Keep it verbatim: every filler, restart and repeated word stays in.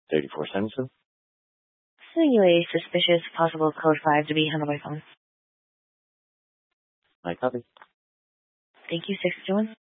thirty-four seventy-two. Sending you a suspicious possible code five to be handled by phone. My copy. Thank you, six two one.